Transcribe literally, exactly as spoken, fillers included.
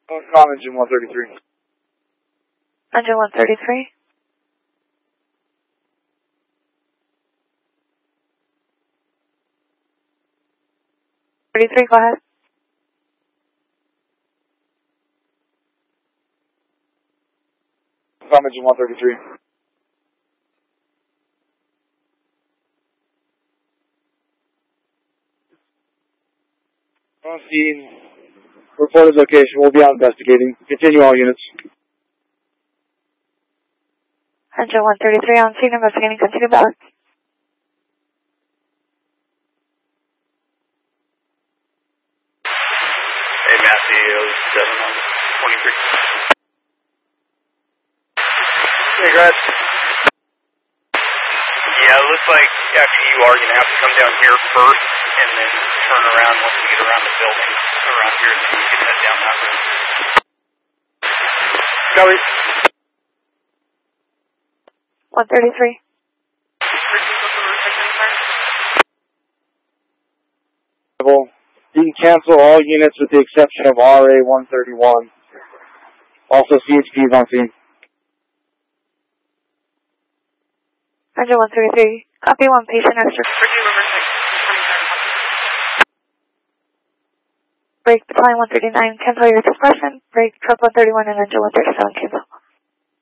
Call engine one thirty-three. Engine one thirty-three. thirty-three, go ahead. Call engine one thirty-three. On scene. Reported location. We'll be out investigating. Continue all units. Engine one thirty-three on scene, investigating, continue back. Hey, Matthew, seven one twenty-three. Hey, Grad. Yeah, it looks like actually you are going to have to come down here first and then turn around once we get around the building around here, and then you can head down that road. Copy. one thirty-three. You can cancel all units with the exception of R A one thirty-one. Also C H Ps on scene. Engine one thirty-three. Copy, one patient extra. Break decline one thirty-nine, cancel your suppression. Break truck one thirty-one and engine one thirty-seven, cancel.